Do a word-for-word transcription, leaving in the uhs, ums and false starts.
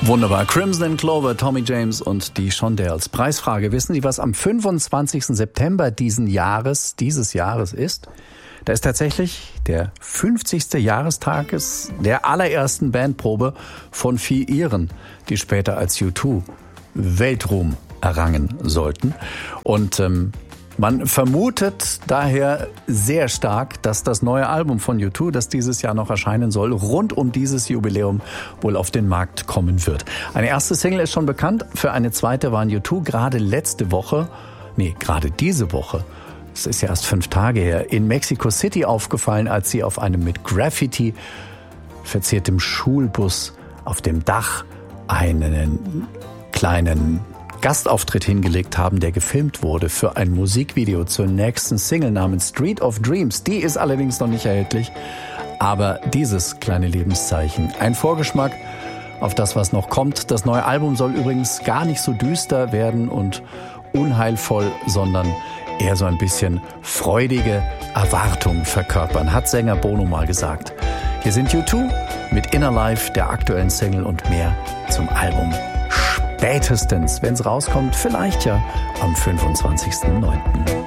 Wunderbar. Crimson and Clover, Tommy James und die Shondells. Preisfrage. Wissen Sie, was am fünfundzwanzigsten September diesen Jahres, dieses Jahres ist? Da ist tatsächlich der fünfzigste Jahrestag der allerersten Bandprobe von vier Iren, die später als U zwei Weltruhm errangen sollten. Und ähm, man vermutet daher sehr stark, dass das neue Album von U zwei, das dieses Jahr noch erscheinen soll, rund um dieses Jubiläum wohl auf den Markt kommen wird. Eine erste Single ist schon bekannt, für eine zweite waren U zwei gerade letzte Woche, nee, gerade diese Woche, es ist ja erst fünf Tage her, in Mexico City aufgefallen, als sie auf einem mit Graffiti verziertem Schulbus auf dem Dach einen kleinen Gastauftritt hingelegt haben, der gefilmt wurde für ein Musikvideo zur nächsten Single namens Street of Dreams. Die ist allerdings noch nicht erhältlich, aber dieses kleine Lebenszeichen, ein Vorgeschmack auf das, was noch kommt. Das neue Album soll übrigens gar nicht so düster werden und unheilvoll, sondern eher so ein bisschen freudige Erwartung verkörpern, hat Sänger Bono mal gesagt. Hier sind U zwei mit Inner Life, der aktuellen Single, und mehr zum Album. Spätestens, wenn es rauskommt, vielleicht ja am fünfundzwanzigsten neunten